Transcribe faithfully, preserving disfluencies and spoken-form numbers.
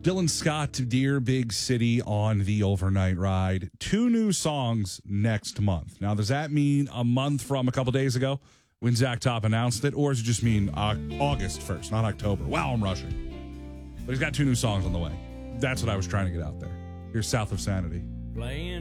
Dylan Scott to Dear Big City on the overnight ride. Two new songs next month. Now, does that mean a month from a couple days ago when Zach Top announced it, or does it just mean uh, August first, not October? Wow, I'm rushing. But he's got two new songs on the way. That's what I was trying to get out there. Here's South of Sanity. Playing